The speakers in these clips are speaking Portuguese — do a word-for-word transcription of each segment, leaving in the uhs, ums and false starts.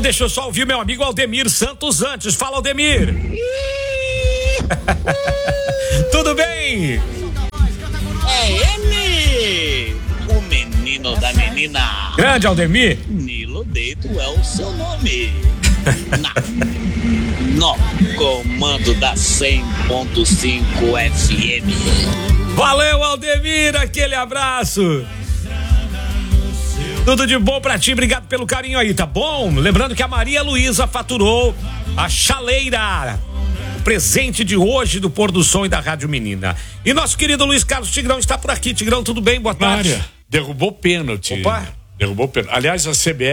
deixa eu só ouvir meu amigo Aldemir Santos antes. Fala, Aldemir. Tudo bem? É ele, o menino da menina. Grande Aldemir. Nilo Deito é o seu nome. Na, no comando da cem ponto cinco F M. Valeu, Aldemir, aquele abraço. Tudo de bom pra ti, obrigado pelo carinho aí, tá bom? Lembrando que a Maria Luísa faturou a chaleira, presente de hoje do Pôr do Som e da Rádio Menina. E nosso querido Luiz Carlos Tigrão está por aqui. Tigrão, tudo bem? Boa tarde. Mária, derrubou pênalti. Opa. Derrubou pênalti. Aliás, a C B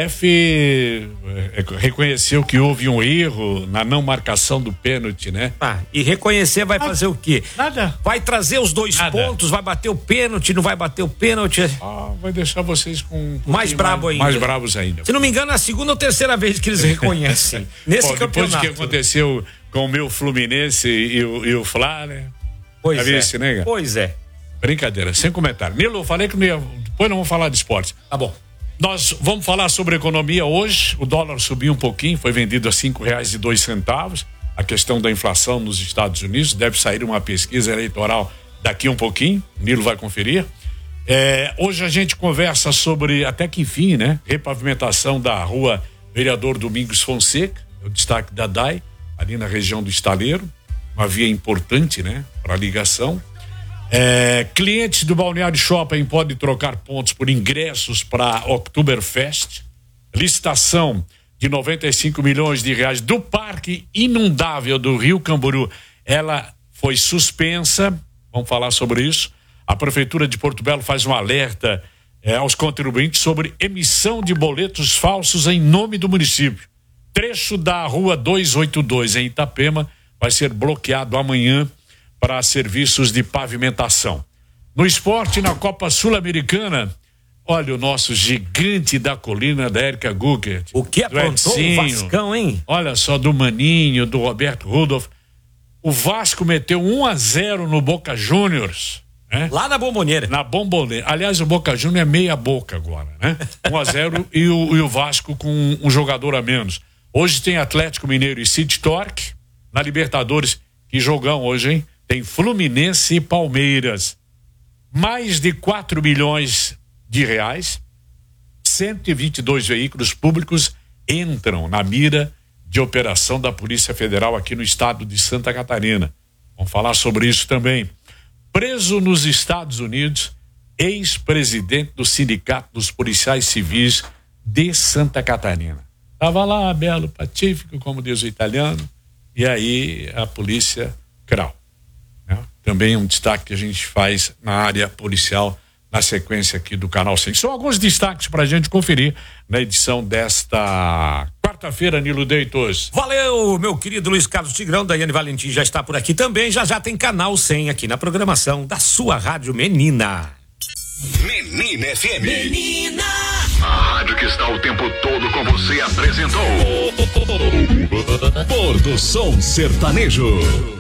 F reconheceu que houve um erro na não marcação do pênalti, né? Ah, e reconhecer vai fazer o quê? Nada. Vai trazer os dois Nada. pontos, vai bater o pênalti, não vai bater o pênalti. Ah, vai deixar vocês com um Mais brabo mais, ainda. mais bravos ainda. Se não me engano, é a segunda ou terceira vez que eles reconhecem nesse Bom, depois campeonato. do que aconteceu com o meu Fluminense e o, e o Fla, né? Pois Já é. viu esse, né? Pois é. Brincadeira, sem comentário. Nilo, eu falei que não ia, depois não vamos falar de esporte. Tá bom. Nós vamos falar sobre economia hoje. O dólar subiu um pouquinho, foi vendido a cinco reais e dois centavos. A questão da inflação nos Estados Unidos, deve sair uma pesquisa eleitoral daqui um pouquinho. O Nilo vai conferir. É, hoje a gente conversa sobre, até que enfim, né? Repavimentação da rua Vereador Domingos Fonseca, o destaque da D A I, ali na região do Estaleiro. Uma via importante, né? Para ligação. É, clientes do Balneário Shopping podem trocar pontos por ingressos para Oktoberfest. Licitação de noventa e cinco milhões de reais do Parque Inundável do Rio Camboriú. Ela foi suspensa. Vamos falar sobre isso. A Prefeitura de Porto Belo faz um alerta é, aos contribuintes sobre emissão de boletos falsos em nome do município. Trecho da rua duzentos e oitenta e dois em Itapema vai ser bloqueado amanhã para serviços de pavimentação. No esporte, na Copa Sul-Americana, olha o nosso gigante da colina da Érica Guckert. O que aprontou o Vascão, hein? Olha só, do Maninho, do Roberto Rudolph. O Vasco meteu um a zero no Boca Juniors. Né? Lá na Bombonera. Na Bombonera. Aliás, o Boca Juniors é meia boca agora, né? um a zero e, o, e o Vasco com um, um jogador a menos. Hoje tem Atlético Mineiro e City Torque. Na Libertadores, que jogão hoje, hein? Tem Fluminense e Palmeiras. Mais de quatro milhões de reais, cento e vinte e dois veículos públicos entram na mira de operação da Polícia Federal aqui no estado de Santa Catarina. Vamos falar sobre isso também. Preso nos Estados Unidos, ex-presidente do Sindicato dos Policiais Civis de Santa Catarina. Tava lá, belo, patífico, como diz o italiano, e aí a polícia crau. Também um destaque que a gente faz na área policial na sequência aqui do Canal cem. São alguns destaques pra gente conferir na edição desta quarta-feira, Nilo Deitos. Valeu, meu querido Luiz Carlos Tigrão. Daiane Valentim já está por aqui também. Já já tem Canal cem aqui na programação da sua Rádio Menina. Menina F M. Menina! A rádio que está o tempo todo com você apresentou Pôr do Som Sertanejo.